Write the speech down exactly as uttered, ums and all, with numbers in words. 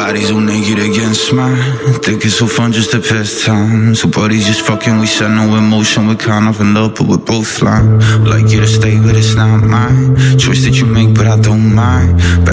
bodies all naked against mine. Think it's so fun just to pass time. So buddies just fucking, we said no emotion. We're kind of in love, but we're both flying. Like you to stay, but it's not mine. Choice that you make, but I don't mind.